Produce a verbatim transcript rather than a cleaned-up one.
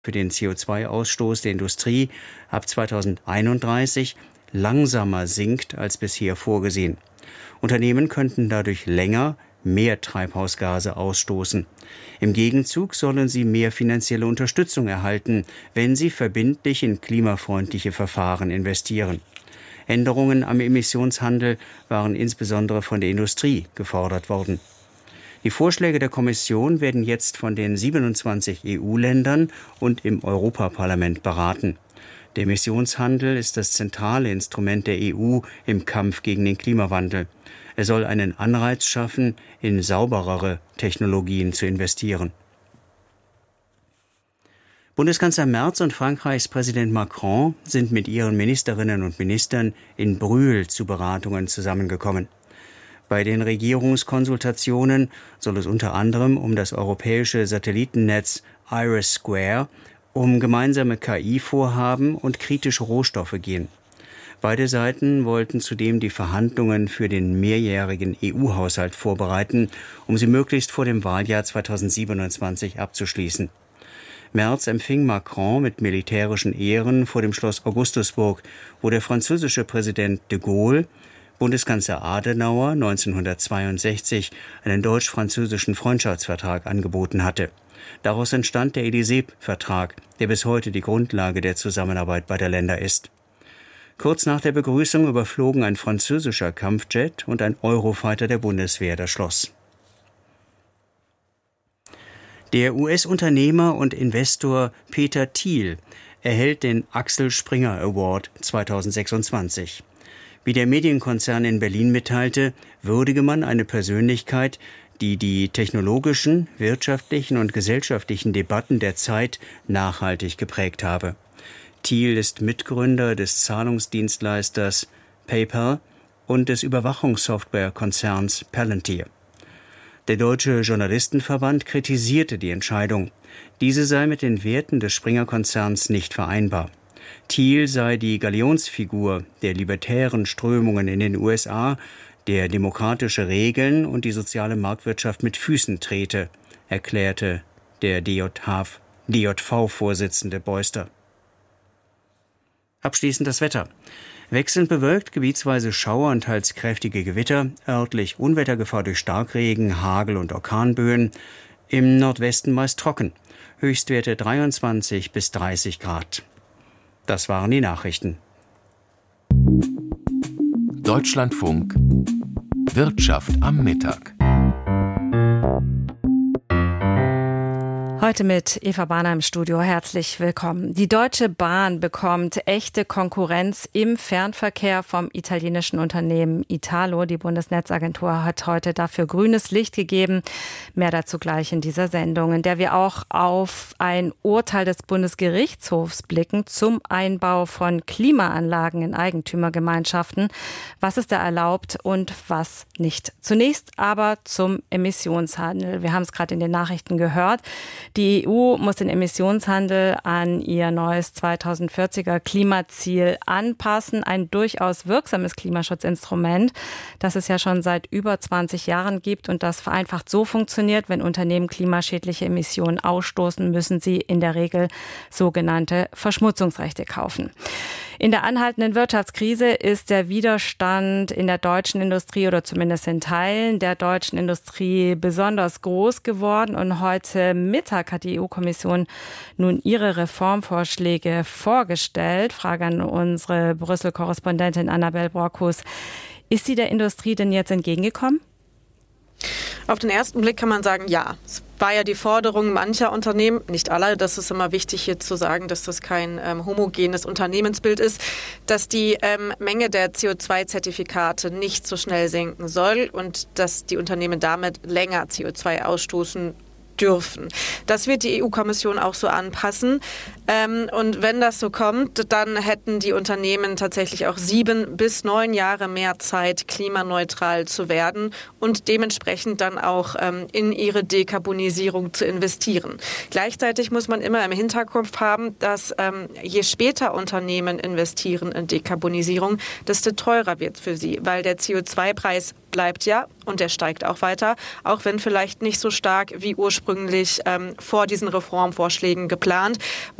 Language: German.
für den C O zwei Ausstoß der Industrie ab zweitausendeinunddreißig langsamer sinkt als bisher vorgesehen. Unternehmen könnten dadurch länger mehr Treibhausgase ausstoßen. Im Gegenzug sollen sie mehr finanzielle Unterstützung erhalten, wenn sie verbindlich in klimafreundliche Verfahren investieren. Änderungen am Emissionshandel waren insbesondere von der Industrie gefordert worden. Die Vorschläge der Kommission werden jetzt von den siebenundzwanzig E U-Ländern und im Europaparlament beraten. Der Emissionshandel ist das zentrale Instrument der E U im Kampf gegen den Klimawandel. Er soll einen Anreiz schaffen, in sauberere Technologien zu investieren. Bundeskanzler Merz und Frankreichs Präsident Macron sind mit ihren Ministerinnen und Ministern in Brühl zu Beratungen zusammengekommen. Bei den Regierungskonsultationen soll es unter anderem um das europäische Satellitennetz IRIS-Square, um gemeinsame K I-Vorhaben und kritische Rohstoffe gehen. Beide Seiten wollten zudem die Verhandlungen für den mehrjährigen E U-Haushalt vorbereiten, um sie möglichst vor dem Wahljahr zweitausendsiebenundzwanzig abzuschließen. Merz empfing Macron mit militärischen Ehren vor dem Schloss Augustusburg, wo der französische Präsident de Gaulle Bundeskanzler Adenauer neunzehnhundertzweiundsechzig einen deutsch-französischen Freundschaftsvertrag angeboten hatte. Daraus entstand der Élysée-Vertrag, der bis heute die Grundlage der Zusammenarbeit beider Länder ist. Kurz nach der Begrüßung überflogen ein französischer Kampfjet und ein Eurofighter der Bundeswehr das Schloss. Der U S-Unternehmer und Investor Peter Thiel erhält den Axel Springer Award zweitausendsechsundzwanzig. Wie der Medienkonzern in Berlin mitteilte, würdige man eine Persönlichkeit, die die technologischen, wirtschaftlichen und gesellschaftlichen Debatten der Zeit nachhaltig geprägt habe. Thiel ist Mitgründer des Zahlungsdienstleisters PayPal und des Überwachungssoftwarekonzerns Palantir. Der Deutsche Journalistenverband kritisierte die Entscheidung. Diese sei mit den Werten des Springer-Konzerns nicht vereinbar. Thiel sei die Galionsfigur der libertären Strömungen in den U S A, der demokratische Regeln und die soziale Marktwirtschaft mit Füßen trete, erklärte der D J V-Vorsitzende Beuster. Abschließend das Wetter. Wechselnd bewölkt, gebietsweise Schauer und teils kräftige Gewitter, örtlich Unwettergefahr durch Starkregen, Hagel und Orkanböen, im Nordwesten meist trocken, Höchstwerte dreiundzwanzig bis dreißig Grad. Das waren die Nachrichten. Deutschlandfunk Wirtschaft am Mittag. Heute mit Eva Bahner im Studio. Herzlich willkommen. Die Deutsche Bahn bekommt echte Konkurrenz im Fernverkehr vom italienischen Unternehmen Italo. Die Bundesnetzagentur hat heute dafür grünes Licht gegeben. Mehr dazu gleich in dieser Sendung, in der wir auch auf ein Urteil des Bundesgerichtshofs blicken zum Einbau von Klimaanlagen in Eigentümergemeinschaften. Was ist da erlaubt und was nicht? Zunächst aber zum Emissionshandel. Wir haben es gerade in den Nachrichten gehört. Die E U muss den Emissionshandel an ihr neues zweitausendvierziger Klimaziel anpassen. Ein durchaus wirksames Klimaschutzinstrument, das es ja schon seit über zwanzig Jahren gibt und das vereinfacht so funktioniert: Wenn Unternehmen klimaschädliche Emissionen ausstoßen, müssen sie in der Regel sogenannte Verschmutzungsrechte kaufen. In der anhaltenden Wirtschaftskrise ist der Widerstand in der deutschen Industrie oder zumindest in Teilen der deutschen Industrie besonders groß geworden. Und heute Mittag hat die E U-Kommission nun ihre Reformvorschläge vorgestellt. Frage an unsere Brüssel-Korrespondentin Annabel Brockhus. Ist sie der Industrie denn jetzt entgegengekommen? Auf den ersten Blick kann man sagen, ja. Es war ja die Forderung mancher Unternehmen, nicht aller, das ist immer wichtig hier zu sagen, dass das kein ähm, homogenes Unternehmensbild ist, dass die ähm, Menge der C O zwei Zertifikate nicht so schnell sinken soll und dass die Unternehmen damit länger C O zwei ausstoßen dürfen. Das wird die E U-Kommission auch so anpassen. Ähm, und wenn das so kommt, dann hätten die Unternehmen tatsächlich auch sieben bis neun Jahre mehr Zeit, klimaneutral zu werden und dementsprechend dann auch ähm, in ihre Dekarbonisierung zu investieren. Gleichzeitig muss man immer im Hinterkopf haben, dass ähm, je später Unternehmen investieren in Dekarbonisierung, desto teurer wird es für sie, weil der C O zwei Preis bleibt ja und der steigt auch weiter, auch wenn vielleicht nicht so stark wie ursprünglich ähm, vor diesen Reformvorschlägen geplant,